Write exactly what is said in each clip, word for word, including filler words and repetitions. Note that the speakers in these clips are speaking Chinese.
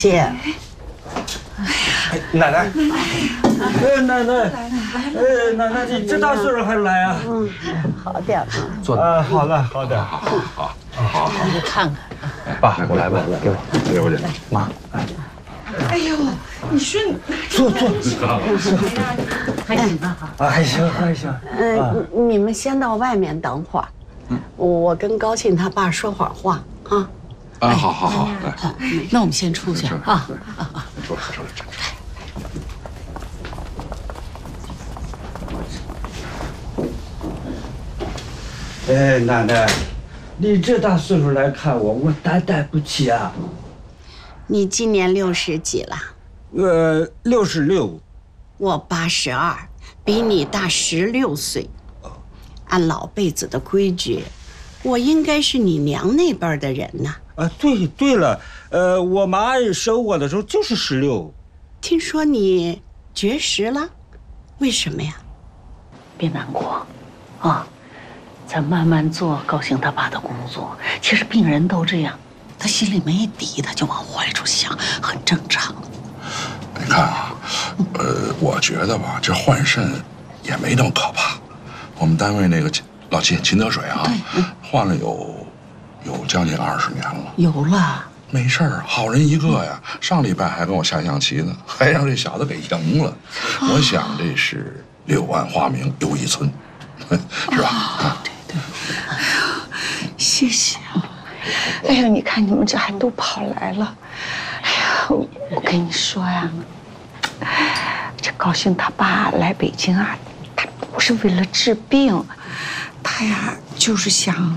姐， 哎，奶奶，哎，奶奶，哎，奶奶，你这大岁数还来啊？ 嗯，好点了。 坐啊，好了，好点， 好好好好， 你看看， 爸，我来吧，给我， 给我去， 妈。 哎呦，你说你坐坐， 还行吧？ 啊，还行还行。 嗯，你们先到外面等会儿，我跟高兴他爸说会儿话啊。 啊，好好好，来， 好，那我们先出去啊啊啊！ 出来出来出来。哎，奶奶，你这大岁数来看我，我担待不起啊。 你今年六十几了？ 呃，六十六。 我八十二，比你大十六岁。按老辈子的规矩，我应该是你娘那辈的人呐。 啊，对对了，呃，我妈生我的时候就是十六。 听说你绝食了，为什么呀？ 别难过，啊，咱慢慢做高兴他爸的工作。其实病人都这样，他心里没底，他就往坏处想，很正常。 你看啊，呃，我觉得吧，这换肾也没那么可怕。我们单位那个老秦秦德水啊，换了有有将近二十年了。 有了， 没事儿，好人一个呀。上礼拜还跟我下象棋呢，还让这小子给赢了。我想这是柳暗花明又一村，是吧？啊， 对对。 哎呀，谢谢啊！哎呀，你看你们这还都跑来了。哎呀，我我跟你说呀，这高兴他爸来北京啊，他不是为了治病，他呀就是想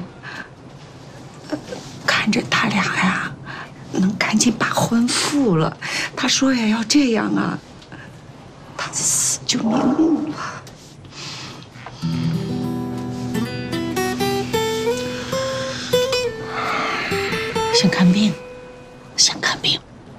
看着他俩呀能赶紧把婚复了。他说呀，要这样啊，他的死就瞑目了。 想看病，想看病。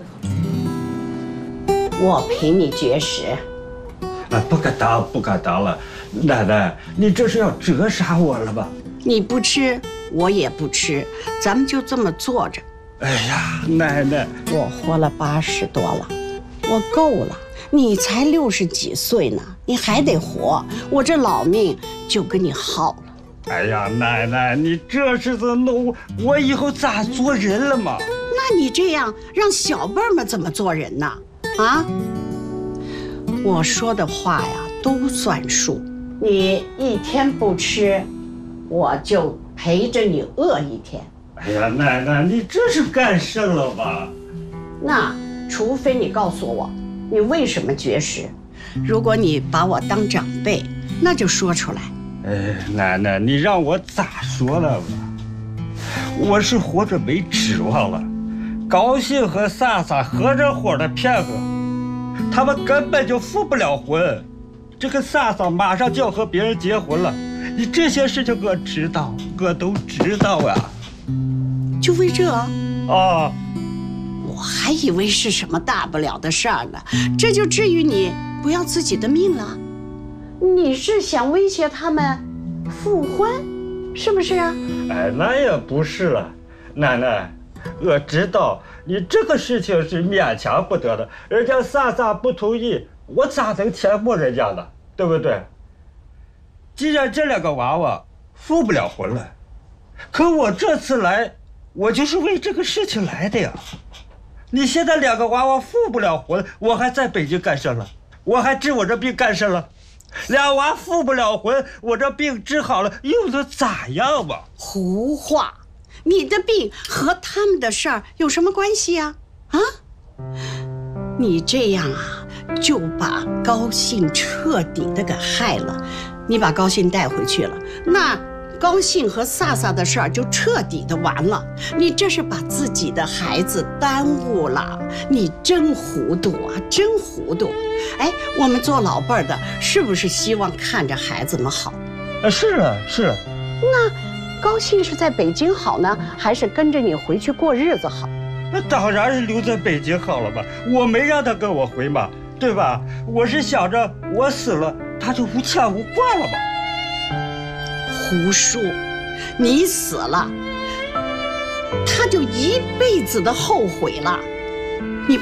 我陪你绝食。 啊，不敢当，不敢当了，奶奶，你这是要折杀我了吧？ 你不吃，我也不吃，咱们就这么坐着。 哎呀，奶奶， 我活了八十多了，我够了。你才六十几岁呢，你还得活，我这老命就跟你耗了。 哎呀，奶奶，你这是在弄我，我以后咋做人了嘛？ 那你这样让小辈们怎么做人呢？啊？我说的话呀都算数，你一天不吃，我就陪着你饿一天。 哎呀，奶奶，你这是干甚了吧？ 那除非你告诉我，你为什么绝食？如果你把我当长辈，那就说出来。 哎，奶奶，你让我咋说了吧？我是活着没指望了，高兴和飒飒合着伙的骗我，他们根本就复不了婚。这个飒飒马上就要和别人结婚了，你这些事情我知道，我都知道呀。 就为这？ 啊， 我还以为是什么大不了的事儿呢，这就至于你不要自己的命了？你是想威胁他们复婚，是不是啊？ 哎，那也不是了，奶奶，我知道你这个事情是勉强不得的，人家飒飒不同意，我咋能填补人家呢？对不对？既然这两个娃娃复不了婚了，可我这次来，我就是为这个事情来的呀。你现在两个娃娃复不了婚，我还在北京干什么？我还治我这病干什么？俩娃复不了婚，我这病治好了又能咋样嘛？ 胡话！你的病和他们的事儿有什么关系呀？啊？你这样啊，就把高兴彻底的给害了。你把高兴带回去了，那高兴和飒飒的事儿就彻底的完了。你这是把自己的孩子耽误了，你真糊涂啊，真糊涂！哎，我们做老辈儿的，是不是希望看着孩子们好？ 啊，是啊，是啊。 那高兴是在北京好呢，还是跟着你回去过日子好？ 那当然是留在北京好了吧？我没让他跟我回嘛，对吧？我是想着我死了，他就无牵无挂了嘛。 胡说！你死了，他就一辈子的后悔了。